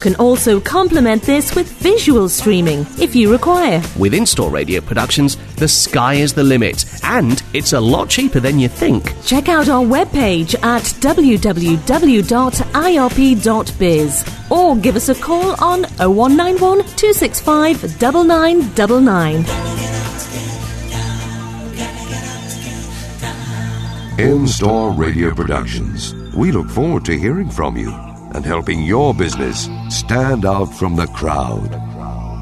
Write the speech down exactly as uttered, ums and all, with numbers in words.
Can also complement this with visual streaming if you require. With In-Store Radio Productions, the sky is the limit, and it's a lot cheaper than you think. Check out our webpage at w w w dot i r p dot biz or give us a call on oh one nine one, two six five, nine nine nine nine. In-Store Radio Productions. We look forward to hearing from you and helping your business stand out from the crowd.